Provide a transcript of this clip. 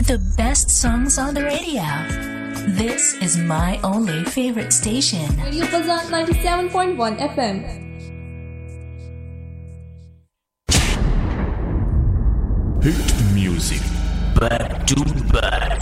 The best songs on the radio. This is my only favorite station. Radio Fazan 97.1 FM. Hit music. Back to back.